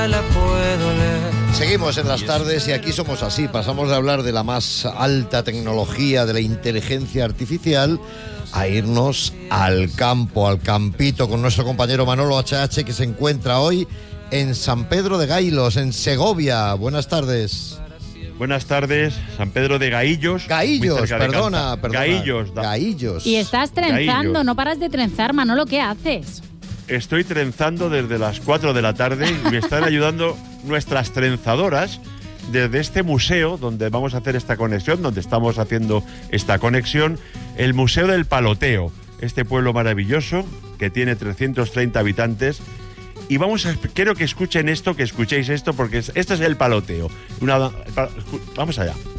Seguimos en las tardes y aquí somos así, pasamos de hablar de la más alta tecnología, de la inteligencia artificial, a irnos al campo, al campito, con nuestro compañero Manolo HH, que se encuentra hoy en San Pedro de Gailos, en Segovia. Buenas tardes. Buenas tardes, San Pedro de Gaillos. Gaillos, perdona. Gaillos. Y estás trenzando, Gaillos. no paras de trenzar, Manolo, ¿qué haces? Estoy trenzando desde las 4 de la tarde y me están ayudando nuestras trenzadoras desde este museo donde vamos a hacer esta conexión, donde estamos haciendo esta conexión, el Museo del Paloteo, este pueblo maravilloso que tiene 330 habitantes. Y quiero que escuchen esto, que escuchéis esto, porque esto es el paloteo. Vamos allá.